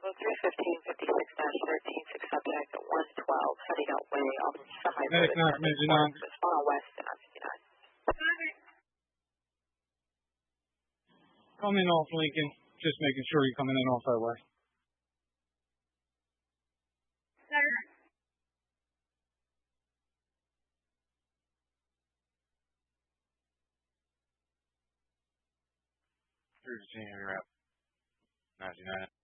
315-56-13, 6 subject at 112, heading out way off Medic 9 from Engine 9. Funnel west and up 59. Coming off Lincoln, just making sure you're coming in off that way. Virginia, you're up. 99.